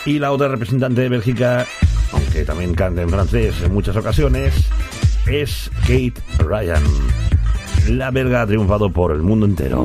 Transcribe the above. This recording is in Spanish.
Y la otra representante de Bélgica, aunque también canta en francés en muchas ocasiones, es Kate Ryan. La belga ha triunfado por el mundo entero.